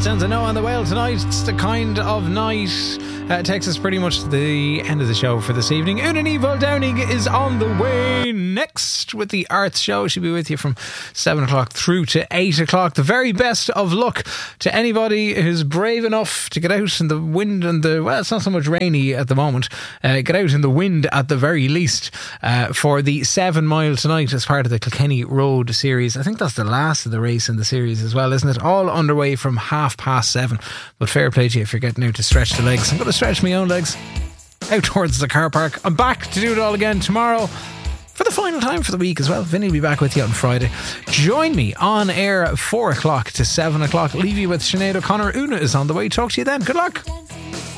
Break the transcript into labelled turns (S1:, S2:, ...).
S1: Sounds I know on the whale tonight. It's the kind of night. Takes us pretty much to the end of the show for this evening. Una Neville Downing is on the way next with the Arts Show. She'll be with you from 7 o'clock through to 8 o'clock. The very best of luck to anybody who's brave enough to get out in the wind and well, it's not so much rainy at the moment. Get out in the wind at the very least for the 7 Mile tonight as part of the Kilkenny Road series. I think that's the last of the race in the series as well, isn't it? All underway from 7:30. But fair play to you if you're getting out to stretch the legs. I'm going to stretch my own legs out towards the car park. I'm back to do it all again tomorrow for the final time for the week as well. Vinny will be back with you on Friday. Join me on air at 4 o'clock to 7 o'clock. Leave you with Sinead O'Connor. Una is on the way. Talk to you then. Good luck.